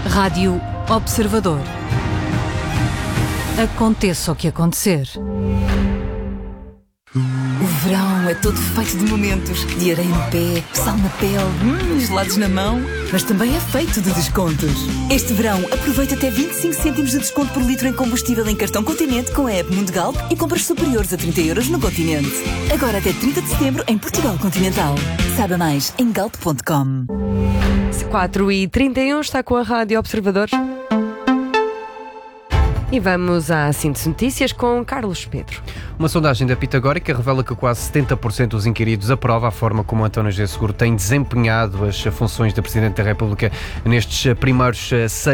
Rádio Observador. Aconteça o que acontecer. O verão é todo feito de momentos, de areia no pé, sal na pele, gelados na mão, mas também é feito de descontos. Este verão aproveita até 25 cêntimos de desconto por litro em combustível em cartão Continente com a app Mundo Galp e compras superiores a 30 € no Continente. Agora até 30 de setembro em Portugal Continental. Saiba mais em galp.com. 4h31 está com a Rádio Observador. E vamos à síntese de notícias com Carlos Pedro. Uma sondagem da Pitagórica revela que quase 70% dos inquiridos aprova a forma como António José Seguro tem desempenhado as funções de Presidente da República nestes primeiros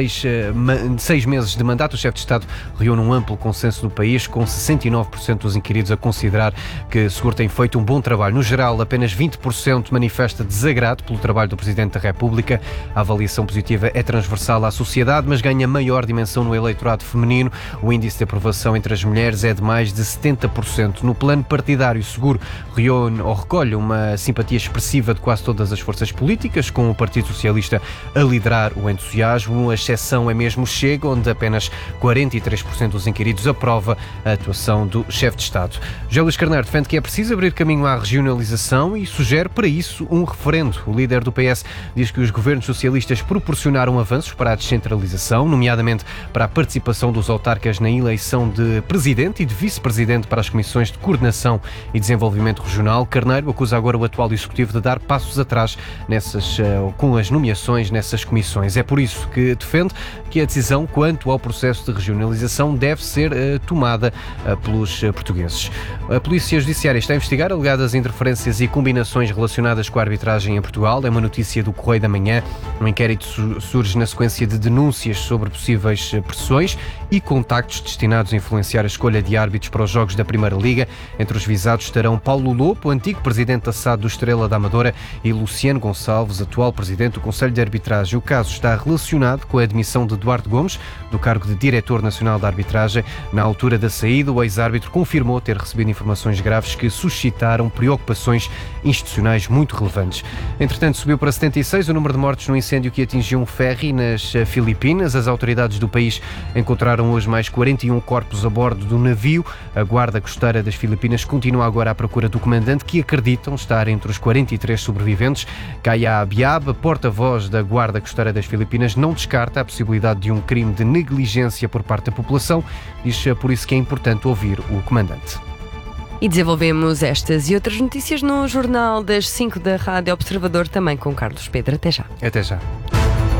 seis meses de mandato. O chefe de Estado reúne um amplo consenso no país, com 69% dos inquiridos a considerar que Seguro tem feito um bom trabalho. No geral, apenas 20% manifesta desagrado pelo trabalho do Presidente da República. A avaliação positiva é transversal à sociedade, mas ganha maior dimensão no eleitorado feminino. O índice de aprovação entre as mulheres é de mais de 70%. No plano partidário, Seguro recolhe uma simpatia expressiva de quase todas as forças políticas, com o Partido Socialista a liderar o entusiasmo. A exceção é mesmo o Chega, onde apenas 43% dos inquiridos aprova a atuação do chefe de Estado. José Luís Carneiro defende que é preciso abrir caminho à regionalização e sugere para isso um referendo. O líder do PS diz que os governos socialistas proporcionaram avanços para a descentralização, nomeadamente para a participação dos autarcas na eleição de presidente e de vice-presidente para as comissões de coordenação e desenvolvimento regional. Carneiro acusa agora o atual executivo de dar passos atrás com as nomeações nessas comissões. É por isso que defende que a decisão quanto ao processo de regionalização deve ser tomada pelos portugueses. A Polícia Judiciária está a investigar alegadas interferências e combinações relacionadas com a arbitragem em Portugal. É uma notícia do Correio da Manhã. Um inquérito surge na sequência de denúncias sobre possíveis pressões e contactos destinados a influenciar a escolha de árbitros para os jogos da Primeira Liga. Entre os visados estarão Paulo Lopo, antigo presidente da SAD do Estrela da Amadora, e Luciano Gonçalves, atual presidente do Conselho de Arbitragem. O caso está relacionado com a admissão de Eduardo Gomes do cargo de Diretor Nacional da Arbitragem. Na altura da saída, o ex-árbitro confirmou ter recebido informações graves que suscitaram preocupações institucionais muito relevantes. Entretanto, subiu para 76 o número de mortes no incêndio que atingiu um ferry nas Filipinas. As autoridades do país encontraram hoje mais 41 corpos a bordo do navio. A Guarda Costeira das Filipinas continua agora à procura do comandante, que acreditam estar entre os 43 sobreviventes. Kaya Biab, porta-voz da Guarda Costeira das Filipinas, não descarta a possibilidade de um crime de negligência por parte da população. Diz por isso que é importante ouvir o comandante. E desenvolvemos estas e outras notícias no Jornal das 5 da Rádio Observador, também com Carlos Pedro. Até já. Até já.